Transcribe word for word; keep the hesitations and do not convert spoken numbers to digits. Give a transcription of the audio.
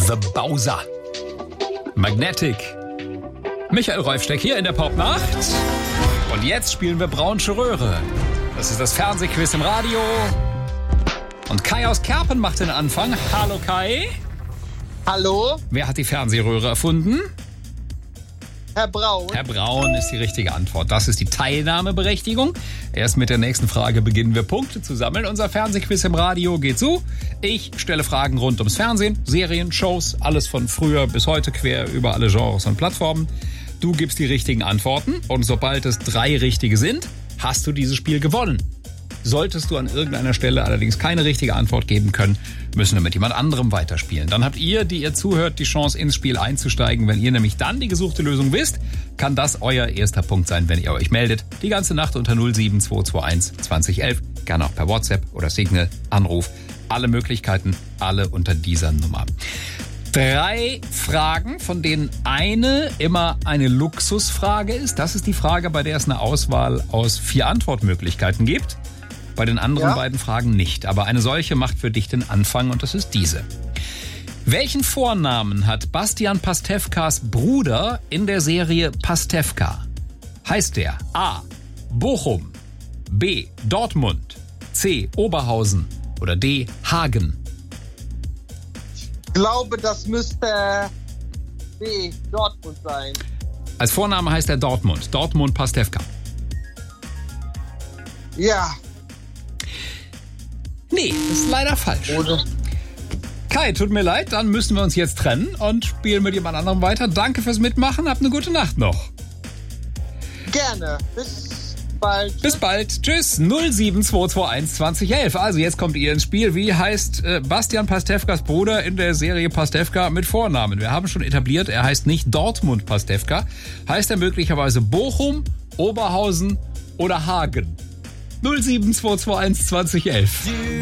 The Bowser. Magnetic. Michael Räufsteck hier in der Popnacht. Und jetzt spielen wir Braunsche Röhre. Das ist das Fernsehquiz im Radio. Und Kai aus Kerpen macht den Anfang. Hallo Kai. Hallo. Wer hat die Fernsehröhre erfunden? Herr Braun. Herr Braun ist die richtige Antwort. Das ist die Teilnahmeberechtigung. Erst mit der nächsten Frage beginnen wir Punkte zu sammeln. Unser Fernsehquiz im Radio geht so. Ich stelle Fragen rund ums Fernsehen, Serien, Shows, alles von früher bis heute quer über alle Genres und Plattformen. Du gibst die richtigen Antworten und sobald es drei richtige sind, hast du dieses Spiel gewonnen. Solltest du an irgendeiner Stelle allerdings keine richtige Antwort geben können, müssen wir mit jemand anderem weiterspielen. Dann habt ihr, die ihr zuhört, die Chance ins Spiel einzusteigen. Wenn ihr nämlich dann die gesuchte Lösung wisst, kann das euer erster Punkt sein, wenn ihr euch meldet. Die ganze Nacht unter null sieben zwei zwei eins zwanzig elf. Gerne auch per WhatsApp oder Signal, Anruf. Alle Möglichkeiten, alle unter dieser Nummer. Drei Fragen, von denen eine immer eine Luxusfrage ist. Das ist die Frage, bei der es eine Auswahl aus vier Antwortmöglichkeiten gibt. Bei den anderen ja. beiden Fragen nicht. Aber eine solche macht für dich den Anfang und das ist diese. Welchen Vornamen hat Bastian Pastewkas Bruder in der Serie Pastewka? Heißt der A. Bochum, B. Dortmund, C. Oberhausen oder D. Hagen? Ich glaube, das müsste B. Dortmund sein. Als Vorname heißt er Dortmund. Dortmund Pastewka. Ja. Nee, das ist leider falsch. Oder? Kai, tut mir leid, dann müssen wir uns jetzt trennen und spielen mit jemand anderem weiter. Danke fürs Mitmachen, habt eine gute Nacht noch. Gerne. Bis bald. Bis bald. Tschüss. null sieben zwei zwei eins zwanzig elf. Also jetzt kommt ihr ins Spiel. Wie heißt äh, Bastian Pastewkas Bruder in der Serie Pastewka mit Vornamen? Wir haben schon etabliert, er heißt nicht Dortmund Pastewka. Heißt er möglicherweise Bochum, Oberhausen oder Hagen? null sieben zwei zwei eins zwanzig elf.